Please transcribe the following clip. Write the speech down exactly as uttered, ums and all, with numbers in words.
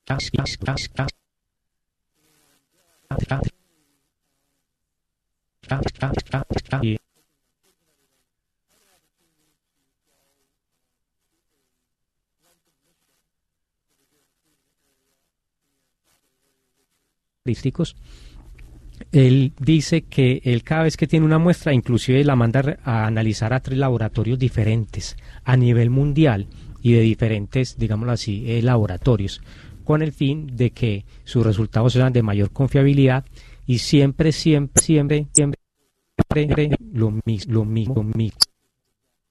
Él dice que él cada vez que tiene una muestra, inclusive la manda a analizar a tres laboratorios diferentes a nivel mundial y de diferentes, digámoslo así, eh, laboratorios, con el fin de que sus resultados sean de mayor confiabilidad y siempre, siempre, siempre, siempre, siempre lo mismo, lo mismo, lo mismo.